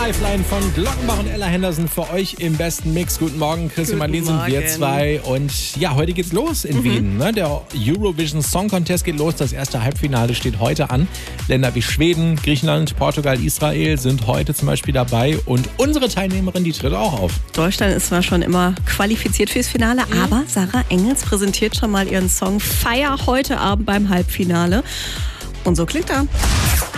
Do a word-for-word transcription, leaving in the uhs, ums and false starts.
Lifeline von Glockenbach und Ella Henderson für euch im besten Mix. Guten Morgen, Chris und Marlene sind wir zwei. Und ja, heute geht's los in mhm. Wien. Ne? Der Eurovision Song Contest geht los. Das erste Halbfinale steht heute an. Länder wie Schweden, Griechenland, Portugal, Israel sind heute zum Beispiel dabei. Und unsere Teilnehmerin, die tritt auch auf. Deutschland ist zwar schon immer qualifiziert fürs Finale, mhm. aber Sarah Engels präsentiert schon mal ihren Song Feier heute Abend beim Halbfinale. Und so klingt er.